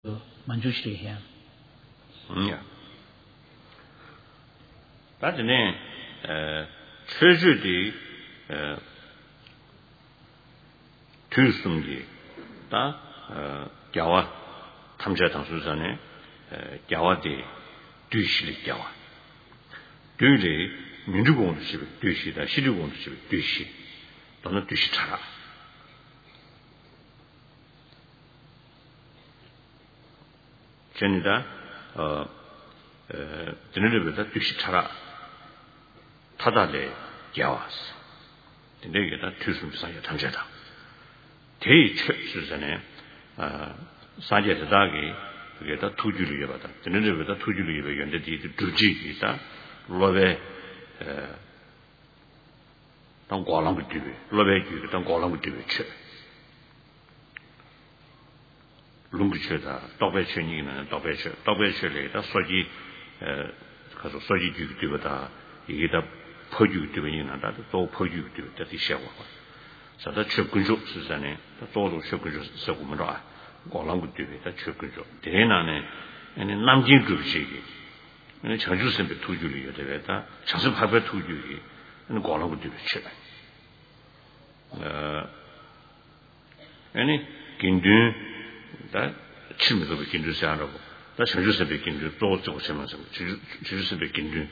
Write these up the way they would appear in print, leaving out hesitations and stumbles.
Manjushri here. Yeah. That's the treasury Tusumgi, da Gawa, Tamjatan Susane, Gawa de Dushli Gawa. Duli, Mindugon ship, Dushi, the Shidugon ship, Dushi, Donna Dushitara. Jenida, the Nidabita Dushitara, Tadale, Gawas. The Negata Tusum Saya Tamjata. Te Susane, Saja Dagi, Geta Tujulivata, the Nidabita Tujuliva, and the Duji, Love, don't go along with you, Love, you don't go along with you. Lungucheta, Dobechin and Dobechin later, Soji, because of Soji Duvata, he get up Poju doing and that, all Poju do that he shall. So that Chukunjo Susane, that's all those Chukunjo Sakumara, go along with you, that Chukunjo. The Henane and in Namjin group shiki, and it's Hanjus and Betujuli, the Veta, Chasu Haber Tujugi, and go along with you. Any Kindu. That children will begin to say, that's just a begin to thoughts of Simmons, just a begin to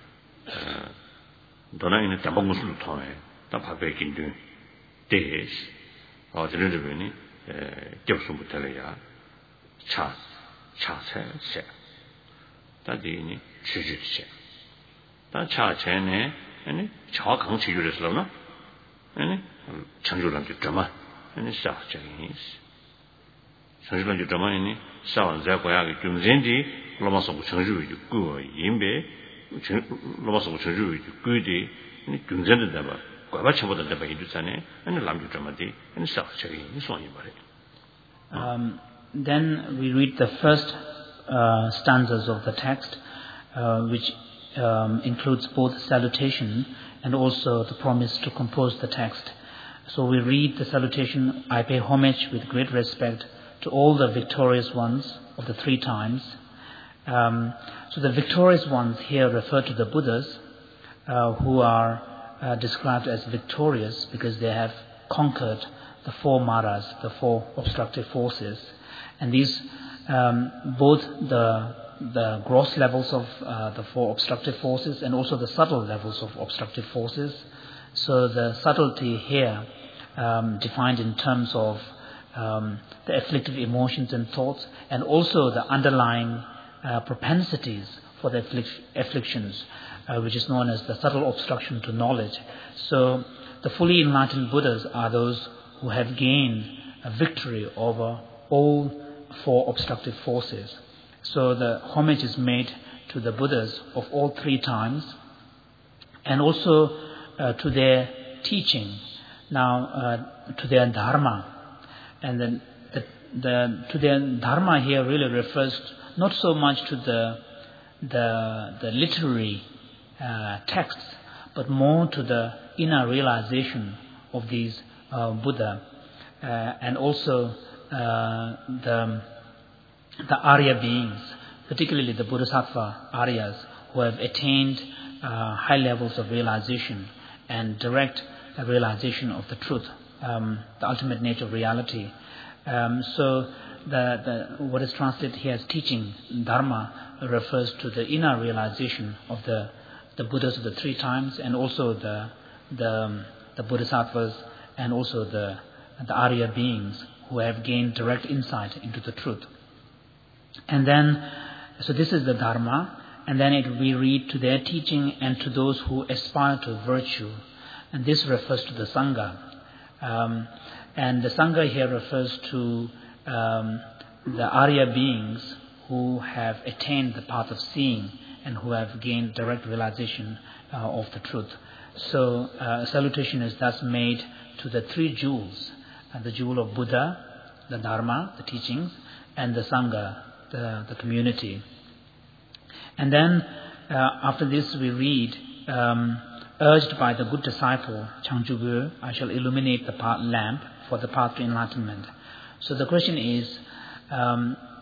Donna in a Tabamus Luton, Tapa begin to days, or the little Vinny, Gibson Butalia, Charles, said. That the any treasure said. That Charles any chalk hung to you as Lona, any Chanjulan to drama, any South Chinese. Sanjulan Jamani, Sawan Zapoya, Jumzendi, Lomas of Chanju, Gu, Yimbe, Lomas of Chanju, Gudi, and Jumzenda Daba, Guavachava the Daba Hidusane, and the Lambu Dramati, and South Cherry, and so on. Then we read the first stanzas of the text, which includes both salutation and also the promise to compose the text. So we read the salutation, I pay homage with great respect to all the victorious ones of the three times. So the victorious ones here refer to the Buddhas who are described as victorious because they have conquered the four maras, the four obstructive forces. And these, both the gross levels of the four obstructive forces and also the subtle levels of obstructive forces. So the subtlety here defined in terms of the afflictive emotions and thoughts, and also the underlying propensities for the afflictions, which is known as the subtle obstruction to knowledge. So the fully enlightened Buddhas are those who have gained a victory over all four obstructive forces. So the homage is made to the Buddhas of all three times, and also to their teaching, now to their dharma. And then to their dharma here really refers not so much to the literary texts, but more to the inner realization of these Buddha, and also the Arya beings, particularly the Bodhisattva Aryas, who have attained high levels of realization and direct realization of the truth, the ultimate nature of reality. So what is translated here as teaching, dharma, refers to the inner realization of the Buddhas of the three times, and also the Bodhisattvas, and also the Arya beings who have gained direct insight into the truth. And then, so this is the dharma, and then we read to their teaching and to those who aspire to virtue, and this refers to the Sangha. And the Sangha here refers to the Arya beings who have attained the path of seeing and who have gained direct realization of the truth. So a salutation is thus made to the three jewels, the jewel of Buddha, the Dharma, the teachings, and the Sangha, the community. And then after this we read, urged by the good disciple Changzhuge, I shall illuminate the lamp for the path to enlightenment. So the question is,